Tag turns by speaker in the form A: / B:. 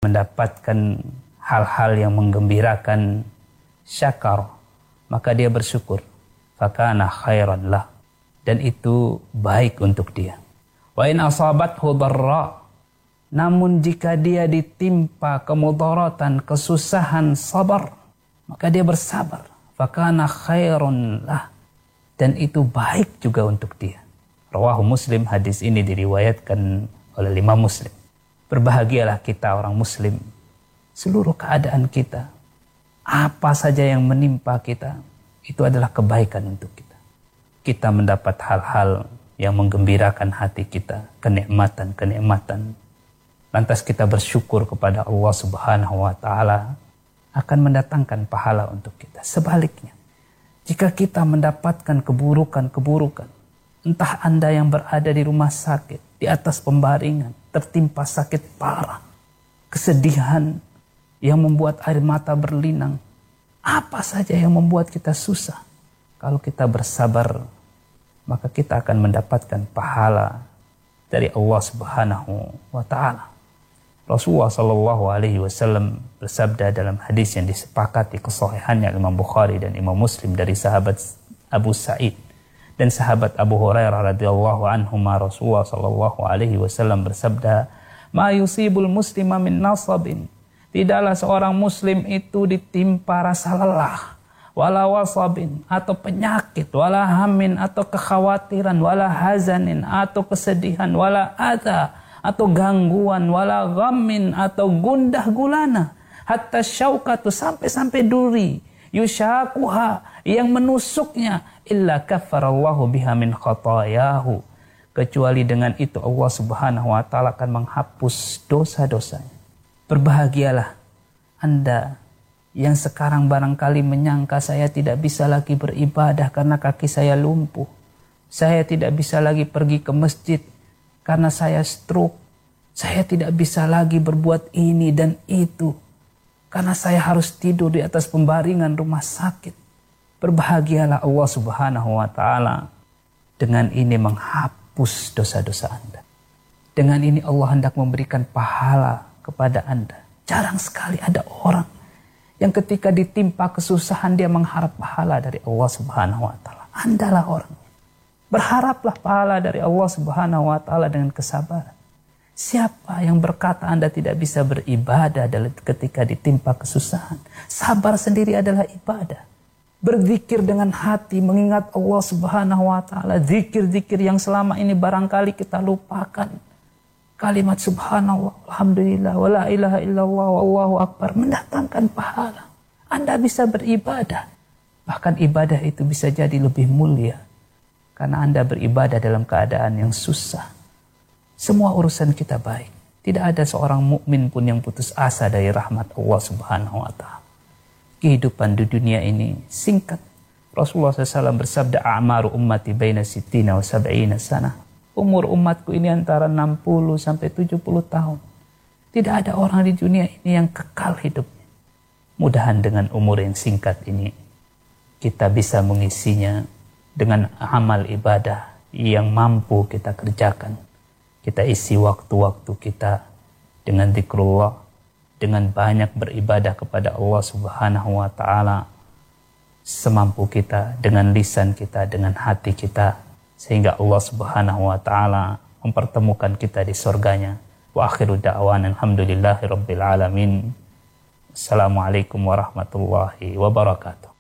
A: mendapatkan hal-hal yang menggembirakan, syakar, maka dia bersyukur, fakana khairan lah, dan itu baik untuk dia. Wa in asabathu dharra, namun jika dia ditimpa kemudaratan, kesusahan, sabar, maka dia bersabar, fakana khairun lah, dan itu baik juga untuk dia. Rawahu Muslim, hadis ini diriwayatkan oleh Imam Muslim. Berbahagialah kita orang Muslim, seluruh keadaan kita, apa saja yang menimpa kita, itu adalah kebaikan untuk kita. Kita mendapat hal-hal yang menggembirakan hati kita, kenikmatan-kenikmatan. Lantas kita bersyukur kepada Allah Subhanahu wa Ta'ala, akan mendatangkan pahala untuk kita. Sebaliknya, jika kita mendapatkan keburukan-keburukan, entah Anda yang berada di rumah sakit, di atas pembaringan, tertimpa sakit parah, kesedihan yang membuat air mata berlinang, apa saja yang membuat kita susah, kalau kita bersabar, maka kita akan mendapatkan pahala dari Allah Subhanahu wa Ta'ala. Rasulullah Shallallahu Alaihi Wasallam bersabda dalam hadis yang disepakati kesahihannya Imam Bukhari dan Imam Muslim dari sahabat Abu Sa'id dan sahabat Abu Hurairah radhiyallahu anhuma, Rasulullah Shallallahu Alaihi Wasallam bersabda, "Ma yusibul muslima min nasabin." Tidaklah seorang muslim itu ditimpa rasa lelah, wala wasabin atau penyakit, wala hamin atau kekhawatiran, wala hazanin atau kesedihan, wala adha atau gangguan, wala ghammin atau gundah gulana, hatta syaukatu sampai duri, yushakuha yang menusuknya, illa kafarallahu biha min khatayahu, kecuali dengan itu Allah Subhanahu wa Ta'ala akan menghapus dosa-dosanya. Berbahagialah Anda yang sekarang barangkali menyangka, saya tidak bisa lagi beribadah karena kaki saya lumpuh, saya tidak bisa lagi pergi ke masjid karena saya stroke, saya tidak bisa lagi berbuat ini dan itu karena saya harus tidur di atas pembaringan rumah sakit. Berbahagialah Allah Subhanahu wa Ta'ala, dengan ini menghapus dosa-dosa Anda. Dengan ini Allah hendak memberikan pahala kepada Anda. Jarang sekali ada orang yang ketika ditimpa kesusahan dia mengharap pahala dari Allah Subhanahu wa Ta'ala. Andalah orang. Berharaplah pahala dari Allah Subhanahu wa Ta'ala dengan kesabaran. Siapa yang berkata Anda tidak bisa beribadah ketika ditimpa kesusahan? Sabar sendiri adalah ibadah. Berzikir dengan hati, mengingat Allah Subhanahu wa Ta'ala. Zikir-zikir yang selama ini barangkali kita lupakan. Kalimat subhanallah, alhamdulillah, wa la ilaha illallah, wallahu akbar, mendatangkan pahala. Anda bisa beribadah. Bahkan ibadah itu bisa jadi lebih mulia karena Anda beribadah dalam keadaan yang susah. Semua urusan kita baik. Tidak ada seorang mukmin pun yang putus asa dari rahmat Allah Subhanahu wa Ta'ala. Kehidupan di dunia ini singkat. Rasulullah SAW bersabda, a'maru ummati baina sittina wa sab'ina sanah. Umur umatku ini antara 60 sampai 70 tahun. Tidak ada orang di dunia ini yang kekal hidupnya. Mudahan dengan umur yang singkat ini, kita bisa mengisinya dengan amal ibadah yang mampu kita kerjakan. Kita isi waktu-waktu kita dengan zikrullah, dengan banyak beribadah kepada Allah Subhanahu wa Ta'ala semampu kita, dengan lisan kita, dengan hati kita, sehingga Allah Subhanahu wa Ta'ala mempertemukan kita di surganya. Wa akhiru da'wan alhamdulillahi rabbil alamin. Assalamualaikum warahmatullahi wabarakatuh.